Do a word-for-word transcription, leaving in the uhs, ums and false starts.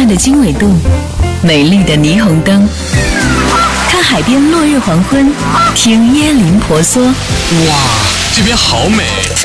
的经纬度，美丽的霓虹灯，看海边落日黄昏，听椰林婆娑。 哇，这边好美！